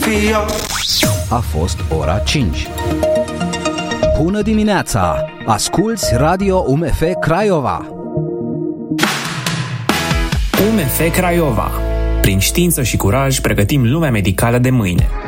fi eu. A fost ora 5. Bună dimineața! Asculți Radio UMF Craiova. UMF Craiova. Prin știință și curaj pregătim lumea medicală de mâine.